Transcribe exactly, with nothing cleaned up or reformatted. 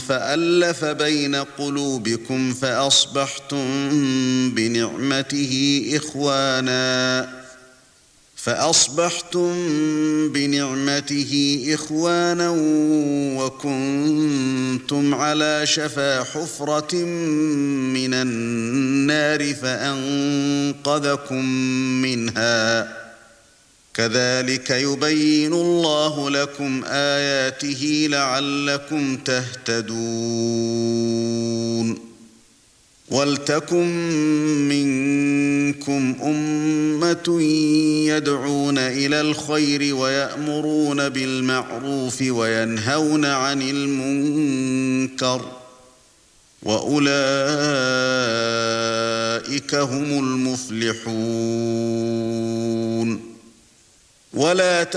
فألف بين قلوبكم فأصبحتم بنعمته إخوانا فأصبحتم بنعمته إخوانا وكنتم على شفا حفرة من النار فأنقذكم منها كذلك يبين الله لكم آياته لعلكم تهتدون وَلْتَكُن مِّنكُمْ أُمَّةٌ يَدْعُونَ إِلَى الْخَيْرِ وَيَأْمُرُونَ بِالْمَعْرُوفِ وَيَنْهَوْنَ عَنِ الْمُنكَرِ وَأُولَئِكَ هُمُ الْمُفْلِحُونَ وَلَا